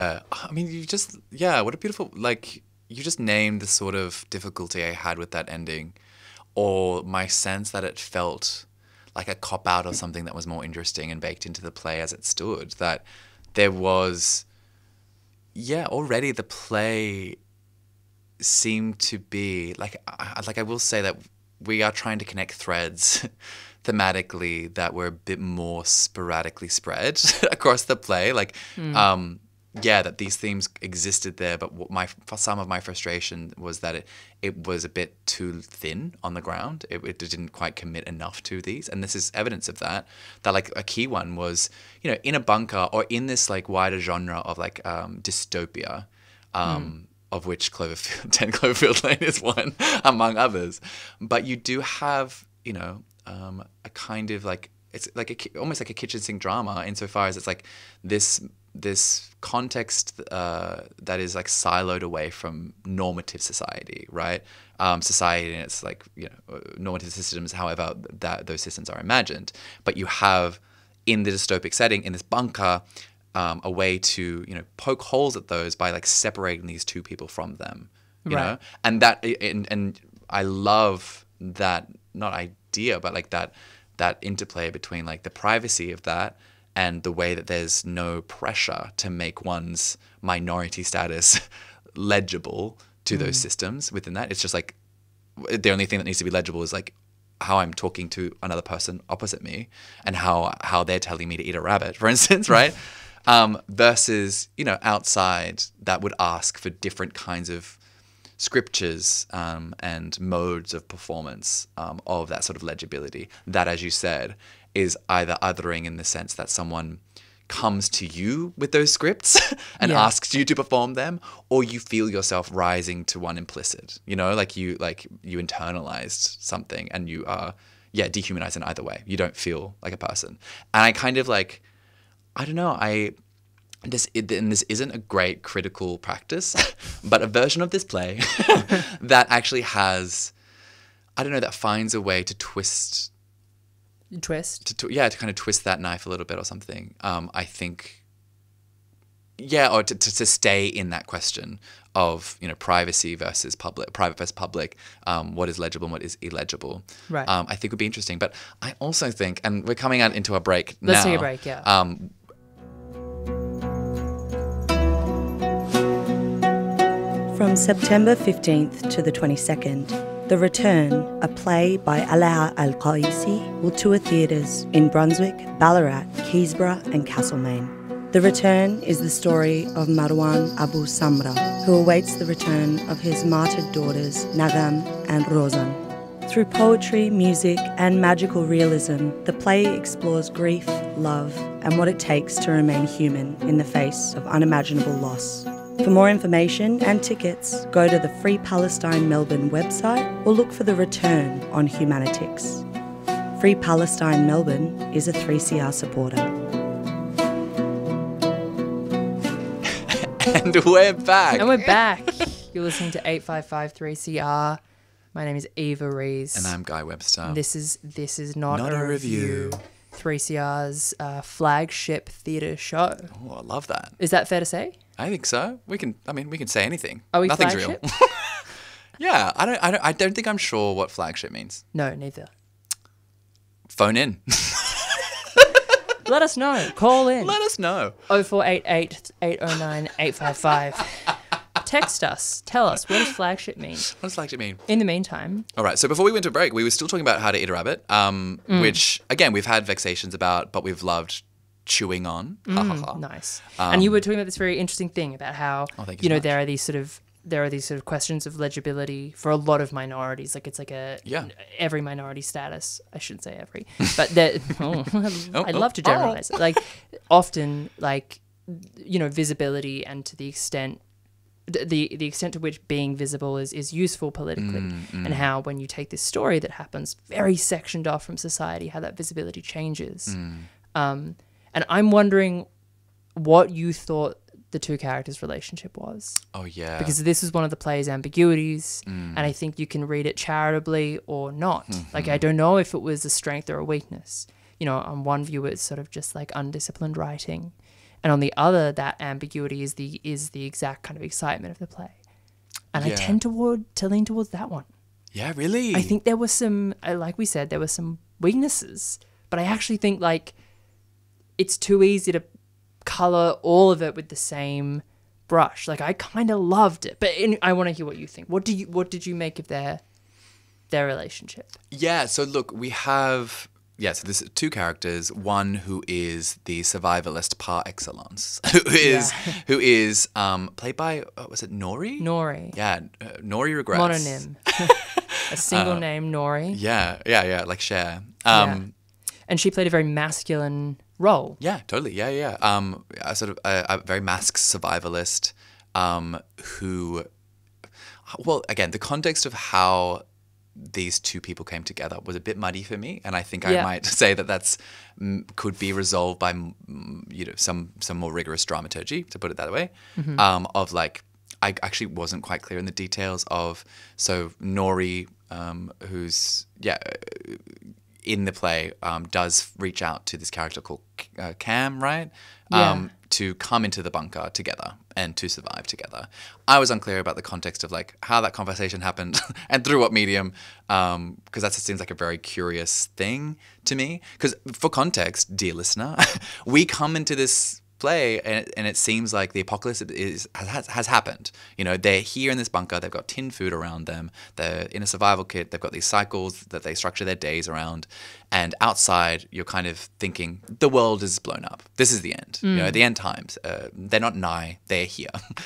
I mean, yeah, what a beautiful, like, you just named the sort of difficulty I had with that ending, or my sense that it felt like a cop out of something that was more interesting and baked into the play as it stood. That there was, yeah, already the play seemed to be like I will say that we are trying to connect threads thematically that were a bit more sporadically spread across the play. Like, yeah, that these themes existed there, but some of my frustration was that it was a bit too thin on the ground. It didn't quite commit enough to these, and this is evidence of that. That like a key one was, you know, in a bunker or in this like wider genre of like dystopia. Of which 10 Cloverfield Lane is one, among others. But you do have, you know, a kind of like, it's like almost like a kitchen sink drama insofar as it's like this context that is like siloed away from normative society, right? Society and it's like, you know, normative systems, however that those systems are imagined. But you have in the dystopic setting, in this bunker, a way to, you know, poke holes at those by like separating these two people from them, you know, and I love that, not idea, but like that interplay between like the privacy of that and the way that there's no pressure to make one's minority status legible to those systems within that. It's just like the only thing that needs to be legible is like how I'm talking to another person opposite me and how they're telling me to eat a rabbit, for instance, right? Versus, you know, outside that would ask for different kinds of scriptures and modes of performance of that sort of legibility. That, as you said, is either othering in the sense that someone comes to you with those scripts and asks you to perform them, or you feel yourself rising to one implicit. You know, like you internalized something and you are dehumanized in either way. You don't feel like a person. And I kind of like, I don't know, this isn't a great critical practice, but a version of this play that actually has, I don't know, that finds a way to twist. To kind of twist that knife a little bit or something. I think, or to stay in that question of, you know, privacy versus public, private versus public, what is legible and what is illegible. Right. I think would be interesting. But I also think, and we're coming out into a break now. Let's take a break, yeah. From September 15th to the 22nd, The Return, a play by Alaa Al-Qaisi, will tour theatres in Brunswick, Ballarat, Keysborough and Castlemaine. The Return is the story of Marwan Abu Samra, who awaits the return of his martyred daughters Nagam and Rozan. Through poetry, music and magical realism, the play explores grief, love and what it takes to remain human in the face of unimaginable loss. For more information and tickets, go to the Free Palestine Melbourne website or look for The Return on Humanitix. Free Palestine Melbourne is a 3CR supporter. And we're back. You're listening to 855 3CR. My name is Eva Rees. And I'm Guy Webster. This is not a review. 3CR's flagship theatre show. Oh, I love that. Is that fair to say? I think so. We can say anything. Are we Nothing's flagship? real. Yeah, I don't think I'm sure what flagship means. No, neither. Phone in. Let us know. Call in. Let us know. 0488 809 855. Text us. Tell us, what does flagship mean? What does flagship mean? In the meantime. All right, so before we went to break, we were still talking about how to eat a rabbit, which, again, we've had vexations about, but we've loved chewing on. Nice. And you were talking about this very interesting thing about how, thank you so much. there are these sort of questions of legibility for a lot of minorities. Like it's like every minority status. I shouldn't say every, but I'd love to generalize. Like often, like, you know, visibility and to the extent to which being visible is useful politically, and how when you take this story that happens very sectioned off from society, how that visibility changes. And I'm wondering what you thought the two characters' relationship was. Oh, yeah. Because this is one of the play's ambiguities, and I think you can read it charitably or not. Like, I don't know if it was a strength or a weakness. You know, on one view, it's sort of just like undisciplined writing, And on the other, that ambiguity is the exact kind of excitement of the play. And I tend to lean towards that one. Yeah, really? I think there were some, like we said, there were some weaknesses, but I actually think like it's too easy to color all of it with the same brush. Like I kind of loved it, but I want to hear what you think. What did you make of their relationship? Yeah, so look, we have so there's two characters. One who is the survivalist par excellence, who is played by was it Nori? Nori. Yeah, Nori regrets. Mononym. A single name, Nori. Yeah, like Cher. And she played a very masculine role. Yeah, totally. Yeah. A sort of a very masked survivalist who, well, again, the context of how these two people came together was a bit muddy for me, and I think I might say that's could be resolved by some more rigorous dramaturgy, to put it that way. Of like, I actually wasn't quite clear in the details of Nori, who's in the play, does reach out to this character called Cam, right? To come into the bunker together and to survive together. I was unclear about the context of like how that conversation happened and through what medium, because that seems like a very curious thing to me. Because for context, dear listener, we come into this play and it seems like the apocalypse has happened. You know, they're here in this bunker, they've got tinned food around them, they're in a survival kit, they've got these cycles that they structure their days around, and outside you're kind of thinking the world is blown up. This is the end. You know, the end times. They're not nigh, they're here.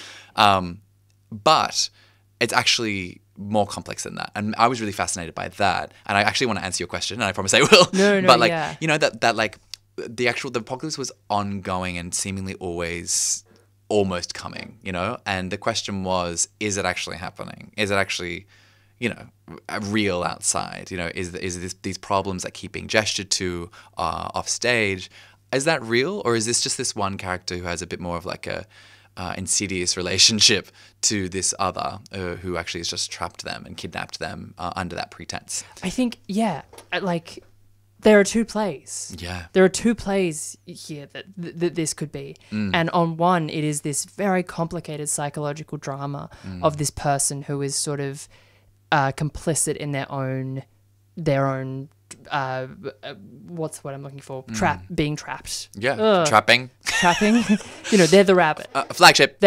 But it's actually more complex than that. And I was really fascinated by that. And I actually want to answer your question, and I promise I will. No, but like, you know, that like the apocalypse was ongoing and seemingly always almost coming, you know? And the question was, is it actually happening? Is it actually, you know, real outside? You know, is these problems that keep being gestured to off stage, is that real? Or is this just this one character who has a bit more of like a insidious relationship to this other who actually has just trapped them and kidnapped them under that pretense? I think, like... There are two plays. Yeah. There are two plays here that this could be. And on one, it is this very complicated psychological drama of this person who is sort of complicit in their own what's what I'm looking for? Being trapped. Yeah. Trapping. You know, they're the rabbit. Flagship.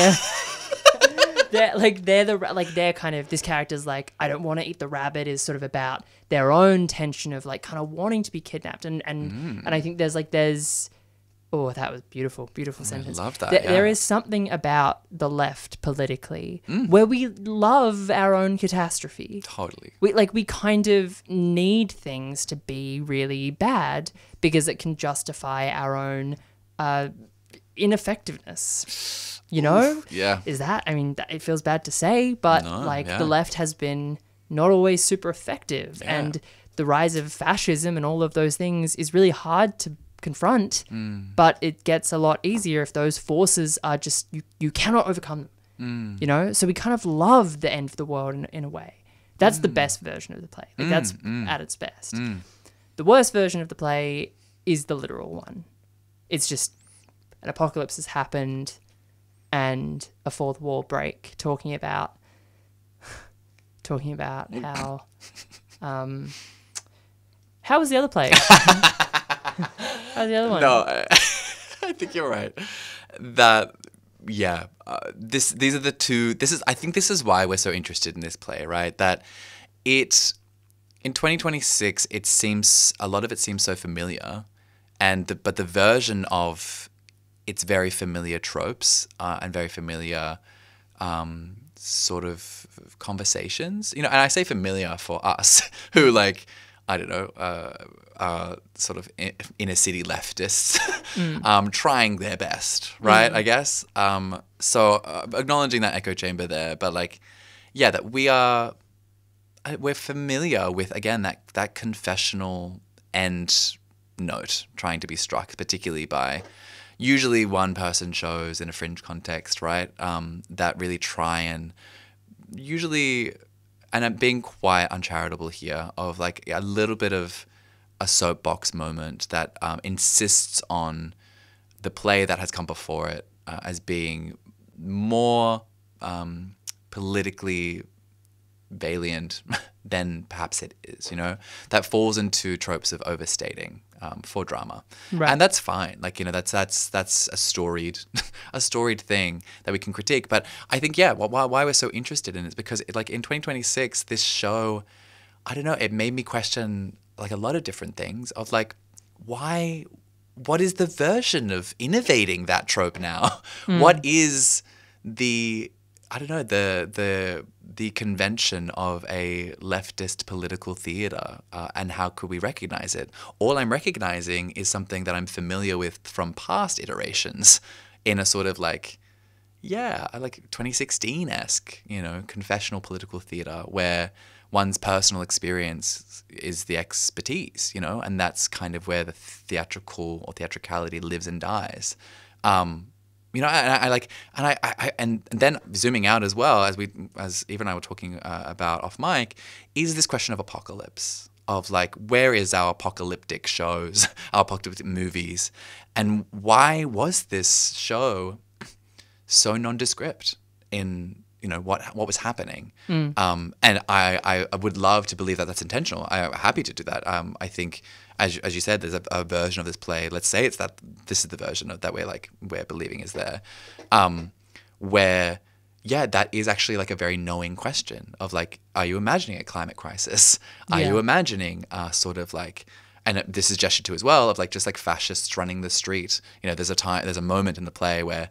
They're kind of, this character's like, I don't want to eat the rabbit, is sort of about their own tension of like kind of wanting to be kidnapped. And I think there's oh, that was beautiful sentence. I love that. There is something about the left politically where we love our own catastrophe. Totally. We kind of need things to be really bad because it can justify our own ineffectiveness. You know? Yeah. Is that, I mean, it feels bad to say, but the left has been not always super effective. Yeah. And the rise of fascism and all of those things is really hard to confront, but it gets a lot easier if those forces are just, you cannot overcome them. You know? So we kind of love the end of the world in a way. That's the best version of the play. That's at its best. The worst version of the play is the literal one. It's just an apocalypse has happened and a fourth wall break, talking about how how was the other play? How's the other one? No, I think you're right. That these are the two. I think this is why we're so interested in this play, right? That in 2026, it seems a lot of it seems so familiar, but the version of its very familiar tropes and very familiar sort of conversations, you know, and I say familiar for us who, like, I don't know, sort of inner city leftists trying their best, right? I guess. So acknowledging that echo chamber there, but like, yeah, that we're familiar with, again, that confessional end note trying to be struck, particularly by usually one-person shows in a fringe context, right? That really try and usually, and I'm being quite uncharitable here, of like a little bit of a soapbox moment that insists on the play that has come before it as being more politically valiant than perhaps it is, you know, that falls into tropes of overstating for drama. Right. And that's fine. Like, you know, that's a storied thing that we can critique. But I think, yeah, why we're so interested in it is because like in 2026, this show, I don't know, it made me question like a lot of different things of like, what is the version of innovating that trope now? What is the, I don't know, the convention of a leftist political theater, and how could we recognize it? All I'm recognizing is something that I'm familiar with from past iterations in a sort of like, yeah, like 2016-esque, you know, confessional political theater where one's personal experience is the expertise, you know, and that's kind of where the theatrical or theatricality lives and dies. You know, and then zooming out as well, as Eva and I were talking about off mic, is this question of apocalypse, of like, where is our apocalyptic shows, our apocalyptic movies, and why was this show so nondescript in, you know, what was happening? And I would love to believe that that's intentional. I'm happy to do that. I think, as you said, there's a version of this play. Let's say it's that this is the version of that we're believing is there, where, yeah, that is actually like a very knowing question of like, are you imagining a climate crisis? Are you imagining sort of like, and this is gestured to as well, of like just like fascists running the street. You know, there's a moment in the play where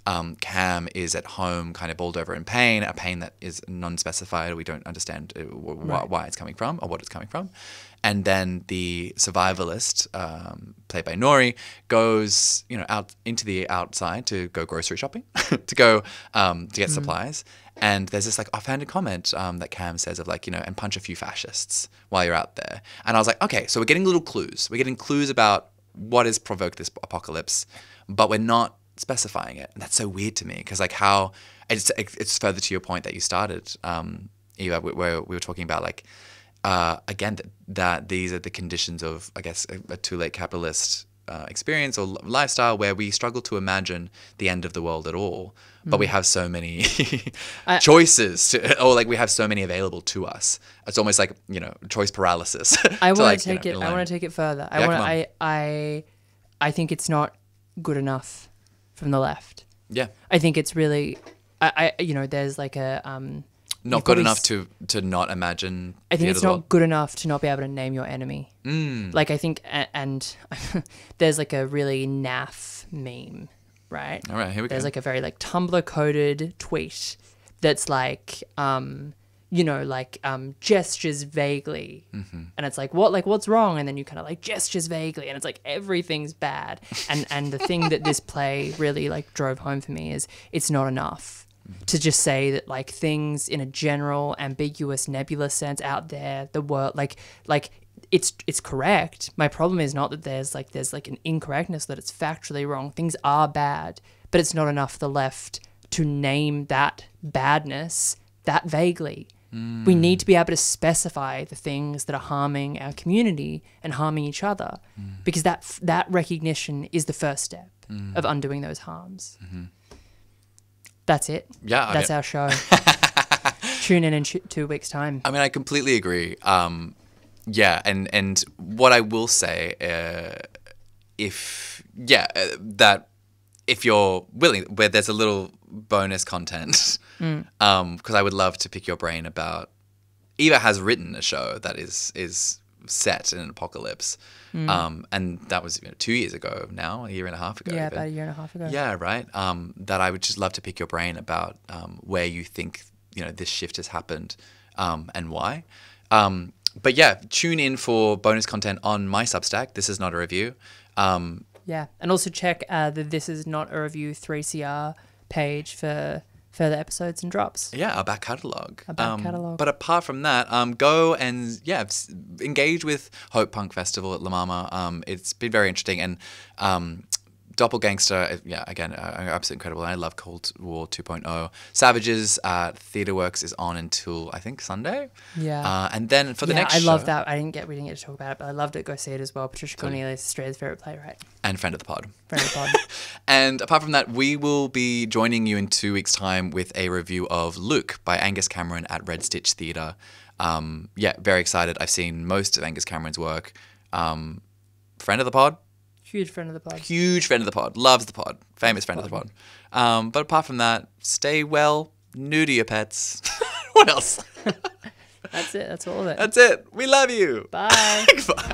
Cam is at home kind of bowled over in pain, a pain that is non-specified. We don't understand why it's coming from or what it's coming from. And then the survivalist, played by Nori, goes, you know, out into the outside to go grocery shopping, to go to get supplies. And there's this like offhanded comment that Cam says of like, you know, and punch a few fascists while you're out there. And I was like, okay, so we're getting little clues. We're getting clues about what has provoked this apocalypse, but we're not specifying it. And that's so weird to me because like how it's further to your point that you started, Eva, where we were talking about like, again, that these are the conditions of, I guess, a too late capitalist experience or lifestyle where we struggle to imagine the end of the world at all. But we have so many choices, or like we have so many available to us. It's almost like, you know, choice paralysis. I want to take it. I want to take it further. I think it's not good enough from the left. Yeah. I think it's really, you know, there's like a not good enough to not imagine. I think it's not good enough to not be able to name your enemy. Like I think, and there's like a really naff meme. Right. All right, here we go. There's like a very like Tumblr coded tweet that's like, you know, like gestures vaguely, and it's like what's wrong, and then you kind of like gestures vaguely, and it's like everything's bad, and the thing that this play really like drove home for me is it's not enough to just say that like things in a general, ambiguous, nebulous sense out there, the world like. It's correct. My problem is not that there's like an incorrectness, that it's factually wrong. Things are bad, but it's not enough for the left to name that badness that vaguely. We need to be able to specify the things that are harming our community and harming each other, because that recognition is the first step of undoing those harms. That's it. Yeah, that's our show. Tune in 2 weeks' time. I mean, I completely agree. Yeah, and what I will say, that if you're willing, where there's a little bonus content, because I would love to pick your brain about. Eva has written a show that is set in an apocalypse, and that was 2 years ago now, a year and a half ago. Yeah, about a year and a half ago. Yeah, right. That I would just love to pick your brain about where you think this shift has happened, and why. But yeah, tune in for bonus content on my Substack. This is not a review. Yeah, and also check the This Is Not a Review 3CR page for further episodes and drops. Yeah, our back catalogue. But apart from that, go and engage with Hope Punk Festival at La Mama. It's been very interesting, and Doppelgangster, yeah, again, absolutely incredible. And I love Cold War 2.0. Savages at TheatreWorks is on until, I think, Sunday. Yeah. And then for the next show... I love that. We didn't get to talk about it, but I loved it. Go see it as well. Patricia Cornelius, Australia's favourite playwright. And friend of the pod. Friend of the pod. And apart from that, we will be joining you in 2 weeks' time with a review of Luke by Angus Cameron at Red Stitch Theatre. Yeah, very excited. I've seen most of Angus Cameron's work. Friend of the pod. Huge friend of the pod. Huge friend of the pod. Loves the pod. Famous friend of the pod. But apart from that, stay well. New to your pets. What else? That's it. That's all of it. That's it. We love you. Bye. Bye.